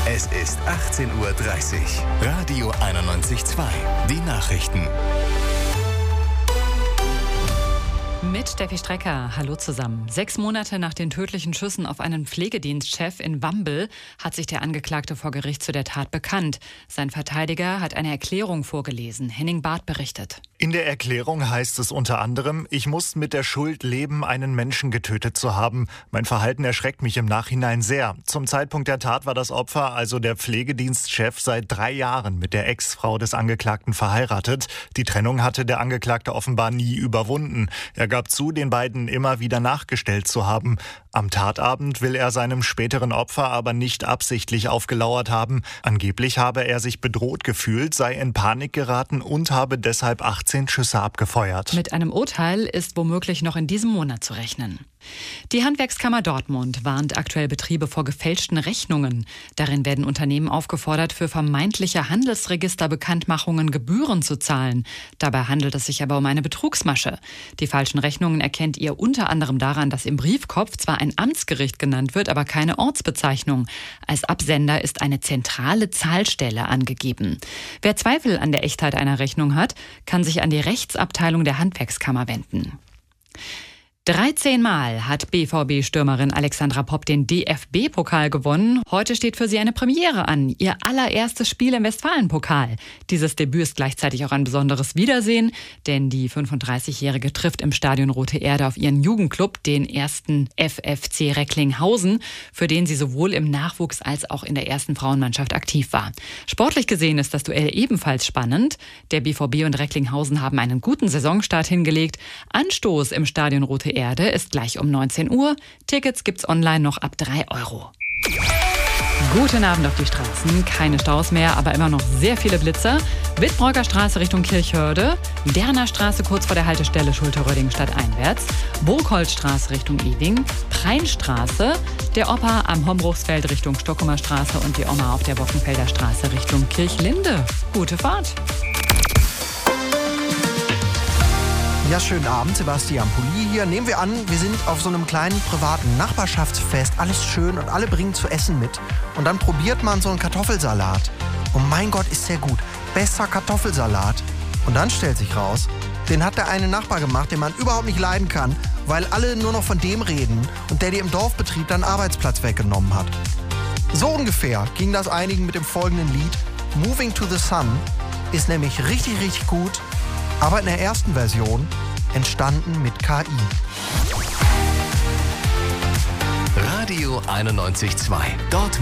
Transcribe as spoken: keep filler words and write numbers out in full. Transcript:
Es ist achtzehn Uhr dreißig. Radio einundneunzig Komma zwei. Die Nachrichten. Mit Steffi Strecker. Hallo zusammen. Sechs Monate nach den tödlichen Schüssen auf einen Pflegedienstchef in Wambel hat sich der Angeklagte vor Gericht zu der Tat bekannt. Sein Verteidiger hat eine Erklärung vorgelesen. Henning Barth berichtet. In der Erklärung heißt es unter anderem: Ich muss mit der Schuld leben, einen Menschen getötet zu haben. Mein Verhalten erschreckt mich im Nachhinein sehr. Zum Zeitpunkt der Tat war das Opfer, also der Pflegedienstchef, seit drei Jahren mit der Ex-Frau des Angeklagten verheiratet. Die Trennung hatte der Angeklagte offenbar nie überwunden. Er gab zu, den beiden immer wieder nachgestellt zu haben. Am Tatabend will er seinem späteren Opfer aber nicht absichtlich aufgelauert haben. Angeblich habe er sich bedroht gefühlt, sei in Panik geraten und habe deshalb achtzehn Schüsse abgefeuert. Mit einem Urteil ist womöglich noch in diesem Monat zu rechnen. Die Handwerkskammer Dortmund warnt aktuell Betriebe vor gefälschten Rechnungen. Darin werden Unternehmen aufgefordert, für vermeintliche Handelsregisterbekanntmachungen Gebühren zu zahlen. Dabei handelt es sich aber um eine Betrugsmasche. Die falschen Rechnungen erkennt ihr unter anderem daran, dass im Briefkopf zwar ein Amtsgericht genannt wird, aber keine Ortsbezeichnung. Als Absender ist eine zentrale Zahlstelle angegeben. Wer Zweifel an der Echtheit einer Rechnung hat, kann sich an die Rechtsabteilung der Handwerkskammer wenden. dreizehn Mal hat B V B-Stürmerin Alexandra Popp den D F B-Pokal gewonnen. Heute steht für sie eine Premiere an, ihr allererstes Spiel im Westfalen-Pokal. Dieses Debüt ist gleichzeitig auch ein besonderes Wiedersehen, denn die fünfunddreißigjährige trifft im Stadion Rote Erde auf ihren Jugendclub, den ersten F F C Recklinghausen, für den sie sowohl im Nachwuchs als auch in der ersten Frauenmannschaft aktiv war. Sportlich gesehen ist das Duell ebenfalls spannend. Der B V B und Recklinghausen haben einen guten Saisonstart hingelegt. Anstoß im Stadion Rote Erde Erde ist gleich um neunzehn Uhr. Tickets gibt's online noch ab drei Euro. Guten Abend auf die Straßen. Keine Staus mehr, aber immer noch sehr viele Blitzer. Wittbrocker Straße Richtung Kirchhörde, Derner Straße kurz vor der Haltestelle Schulte-Rödingen stadteinwärts, Burgholzstraße Richtung Ewing, Preinstraße, der Opa am Hombruchsfeld Richtung Stockumer Straße und die Oma auf der Bockenfelder Straße Richtung Kirchlinde. Gute Fahrt! Ja, schönen Abend, Sebastian Pulli hier. Nehmen wir an, wir sind auf so einem kleinen privaten Nachbarschaftsfest, alles schön und alle bringen zu essen mit. Und dann probiert man so einen Kartoffelsalat. Und mein Gott, ist der gut. Bester Kartoffelsalat. Und dann stellt sich raus, den hat der eine Nachbar gemacht, den man überhaupt nicht leiden kann, weil alle nur noch von dem reden und der dir im Dorfbetrieb dann Arbeitsplatz weggenommen hat. So ungefähr ging das einigen mit dem folgenden Lied. Moving to the Sun ist nämlich richtig, richtig gut, aber in der ersten Version entstanden mit K I. Radio einundneunzig Komma zwei. Dort